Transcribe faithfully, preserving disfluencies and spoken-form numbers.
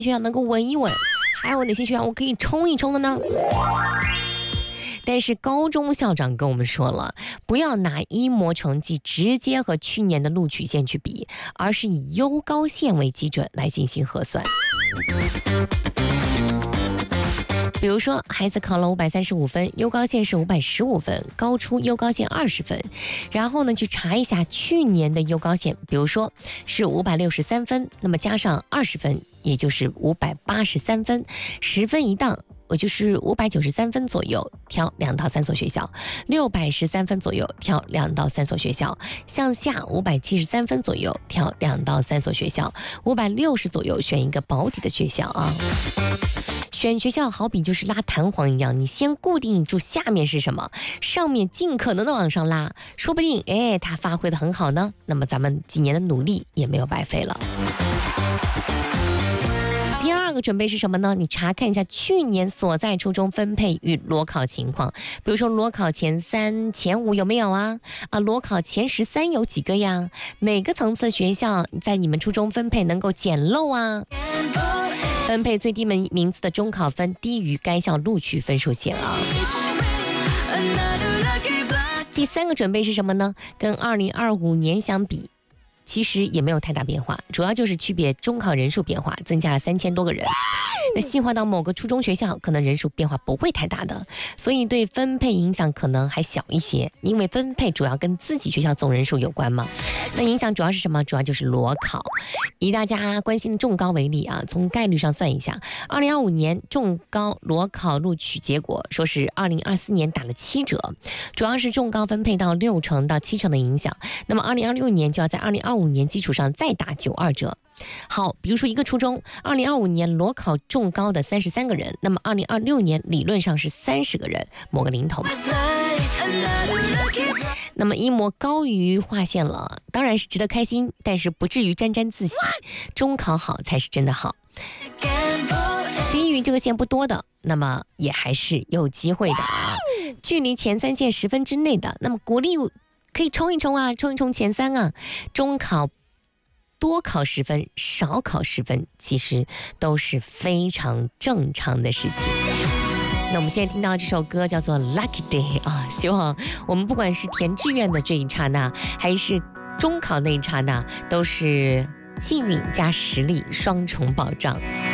学校能够稳一稳？还有哪些学校我可以冲一冲的呢？但是高中校长跟我们说了，不要拿一模成绩直接和去年的录取线去比，而是以优高线为基准来进行核算。比如说，孩子考了五百三十五分，优高线是五百十五分，高出优高线二十分。然后呢，去查一下去年的优高线，比如说是五百六十三分，那么加上二十分，也就是五百八十三分，十分一档。我就是五百九十三分左右，挑两到三所学校；六百十三分左右，挑两到三所学校；向下五百七十三分左右，挑两到三所学校；五百六十左右选一个保底的学校啊。选学校好比就是拉弹簧一样，你先固定住下面是什么，上面尽可能的往上拉，说不定哎，它发挥的很好呢。那么咱们几年的努力也没有白费了。第二个准备是什么呢？你查看一下去年所在初中分配与裸考情况，比如说裸考前三、前五有没有啊？啊，裸考前十三有几个呀？哪个层次的学校在你们初中分配能够捡漏啊？分配最低名名次的中考分低于该校录取分数线啊。第三个准备是什么呢？跟二零二五年相比，其实也没有太大变化，主要就是区别中考人数变化，增加了三千多个人。那细化到某个初中学校，可能人数变化不会太大的，所以对分配影响可能还小一些，因为分配主要跟自己学校总人数有关嘛。那影响主要是什么？主要就是裸考。以大家关心的重高为例啊，从概率上算一下，二零二五年重高裸考录取结果说是二零二四年打了七折，主要是重高分配到六成到七成的影响。那么二零二六年就要在二零二五年基础上再打九二折。好，比如说一个初中，二零二五年裸考重高的三十三个人，那么二零二六年理论上是三十个人，摸个零头。那么一模高于划线了，当然是值得开心，但是不至于沾沾自喜。中考好才是真的好，低于这个线不多的，那么也还是有机会的啊。距离前三线十分之内的，那么鼓励可以冲一冲啊，冲一冲前三啊。中考多考十分，少考十分，其实都是非常正常的事情。那我们现在听到这首歌叫做 Lucky Day 啊，希望我们不管是填志愿的这一刹那，还是中考那一刹那，都是幸运加实力双重保障。